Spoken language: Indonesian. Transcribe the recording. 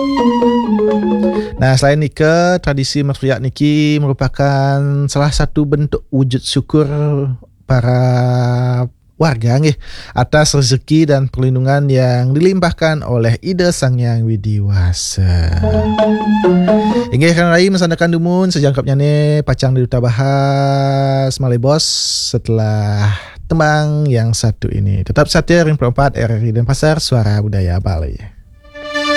Nah, selain nike, tradisi mertuyak niki merupakan salah satu bentuk wujud syukur para warga nggih atas rezeki dan perlindungan yang dilimpahkan oleh Ida Sang Hyang Widiwasa. Inggih kan rai mesandakan dumun sejangkapnya nih pacang di Duta Bahas Malebos setelah tembang yang satu ini. Tetap setia Ring 4 RRI Denpasar, Suara Budaya Bali.